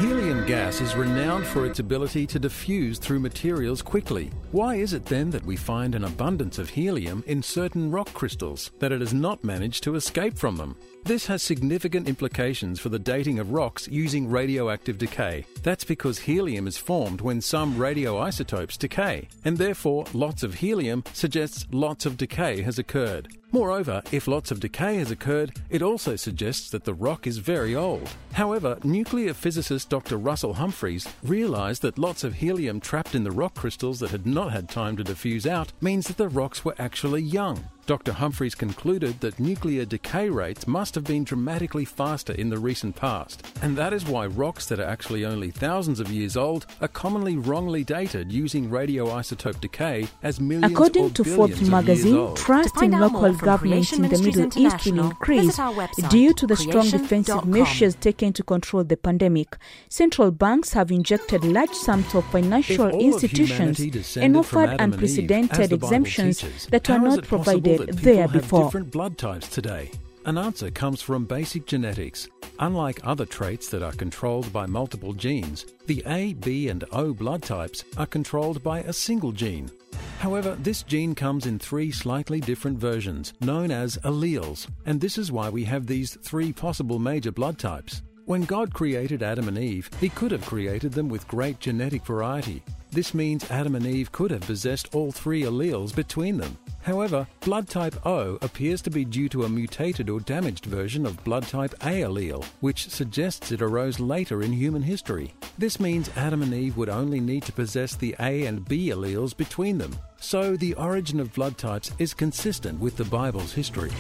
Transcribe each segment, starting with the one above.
Helium gas is renowned for its ability to diffuse through materials quickly. Why is it then that we find an abundance of helium in certain rock crystals, that it has not managed to escape from them? This has significant implications for the dating of rocks using radioactive decay. That's because helium is formed when some radioisotopes decay, and therefore lots of helium suggests lots of decay has occurred. Moreover, if lots of decay has occurred, it also suggests that the rock is very old. However, nuclear physicist Dr. Russell Humphreys realised that lots of helium trapped in the rock crystals that had not had time to diffuse out means that the rocks were actually young. Dr. Humphreys concluded that nuclear decay rates must have been dramatically faster in the recent past, and that is why rocks that are actually only thousands of years old are commonly wrongly dated using radioisotope decay as millions According or to billions Forbes of magazine, years old. trust in local governments in the Middle East will increase due to the strong defensive measures taken to control the pandemic. Central banks have injected large sums of financial institutions and offered unprecedented exemptions that were not provided there before. Different blood types today. An answer comes from basic genetics. Unlike other traits that are controlled by multiple genes, the A, B and O blood types are controlled by a single gene. However, this gene comes in three slightly different versions, known as alleles, and this is why we have these three possible major blood types. When God created Adam and Eve, He could have created them with great genetic variety. This means Adam and Eve could have possessed all three alleles between them. However, blood type O appears to be due to a mutated or damaged version of blood type A allele, which suggests it arose later in human history. This means Adam and Eve would only need to possess the A and B alleles between them. So the origin of blood types is consistent with the Bible's history.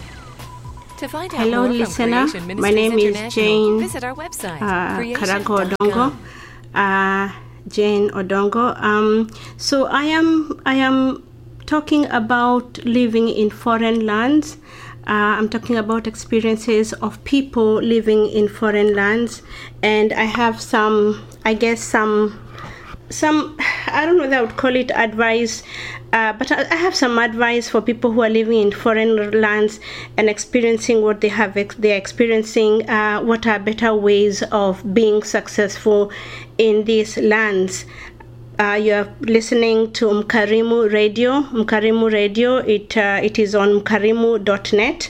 To find out Hello, more listener. from Creation My name Ministries is Jane visit our website, Karago creation.com. Odongo. Jane Odongo. So I am talking about living in foreign lands. I'm talking about experiences of people living in foreign lands, and I have some I don't know if I would call it advice, but I have some advice for people who are living in foreign lands and experiencing what they're experiencing. What are better ways of being successful in these lands? You're listening to Mkarimu Radio. Mkarimu Radio, it is on mkarimu.net.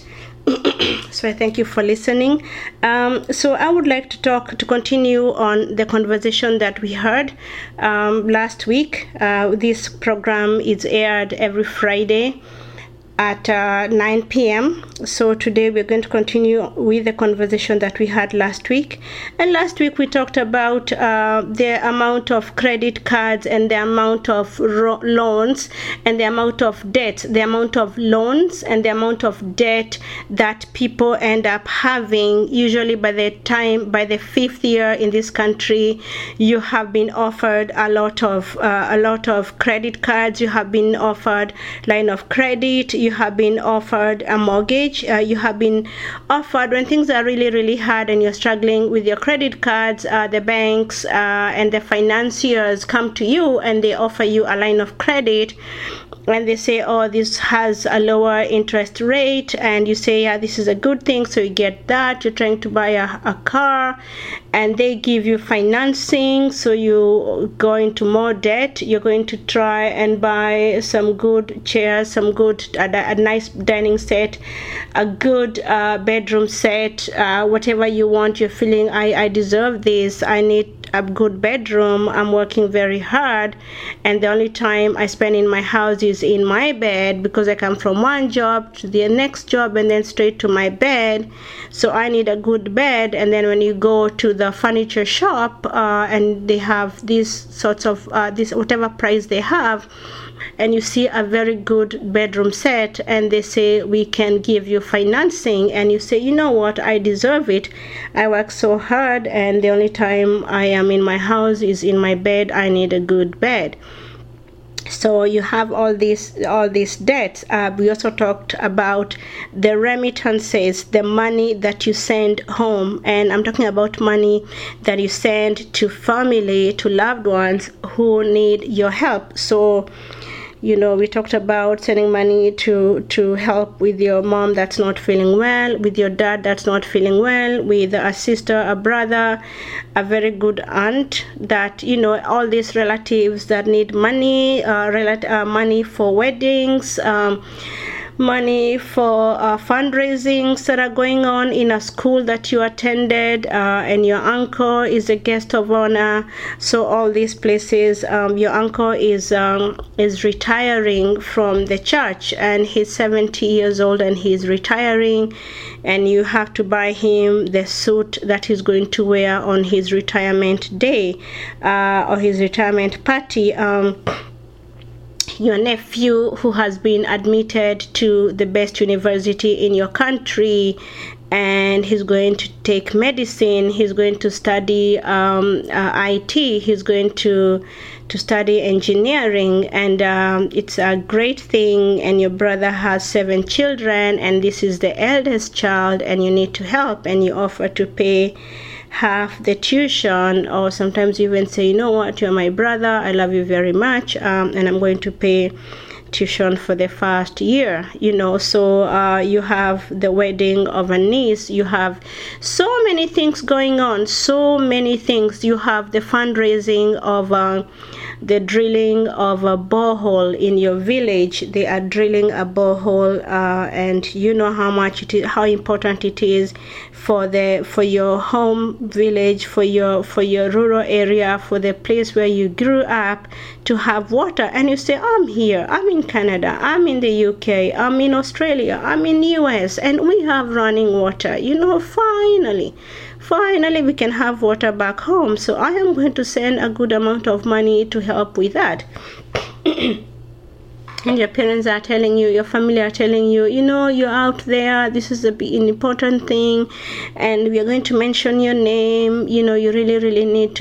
So I thank you for listening. So I would like to continue on the conversation that we heard last week. This program is aired every Friday at 9 p.m. So today we're going to continue with the conversation that we had last week. And last week we talked about the amount of credit cards and the amount of loans and the amount of debt, the amount of loans and the amount of debt that people end up having. Usually by the fifth year in this country, you have been offered a lot of credit cards. You have been offered line of credit. You have been offered a mortgage. You have been offered, when things are really, really hard and you're struggling with your credit cards, the banks and the financiers come to you and they offer you a line of credit. And they say, oh, this has a lower interest rate, and you say, yeah, this is a good thing, so you get that. You're trying to buy a car, and they give you financing, so you go into more debt. You're going to try and buy some good chairs, a nice dining set, a good bedroom set, whatever you want. You're feeling, I deserve this, I need a good bedroom, I'm working very hard, and the only time I spend in my house is in my bed, because I come from one job to the next job and then straight to my bed. So I need a good bed. And then when you go to the furniture shop and they have these sorts of this whatever price they have, and you see a very good bedroom set and they say, we can give you financing, and you say, you know what, I deserve it, I work so hard, and the only time I am in my house is in my bed, I need a good bed. So you have all these debts. We also talked about the remittances, the money that you send home, and I'm talking about money that you send to family, to loved ones who need your help. So We talked about sending money to help with your mom that's not feeling well, with your dad that's not feeling well, with a sister, a brother, a very good aunt, that, all these relatives that need money, money for weddings, money for fundraisings that are going on in a school that you attended, and your uncle is a guest of honor. So all these places, your uncle is retiring from the church, and he's 70 years old and he's retiring, and you have to buy him the suit that he's going to wear on his retirement day, or his retirement party. Your nephew who has been admitted to the best university in your country, and he's going to take medicine, he's going to study IT, he's going to study engineering, and it's a great thing, and your brother has 7 children, and this is the eldest child, and you need to help, and you offer to pay half the tuition, or sometimes you even say, you're my brother, I love you very much, and I'm going to pay tuition for the first year, so you have the wedding of a niece, you have so many things going on, so many things. You have the fundraising of the drilling of a borehole in your village. They are drilling a borehole, and you know how much it is, how important it is for your home village, for your rural area, for the place where you grew up, to have water. And you say, I'm here, I'm in Canada, I'm in the UK, I'm in Australia, I'm in US, and we have running water. Finally we can have water back home. So I am going to send a good amount of money to help with that. And your parents are telling you, your family are telling you, you're out there, this is an important thing, and we are going to mention your name, you really, really need to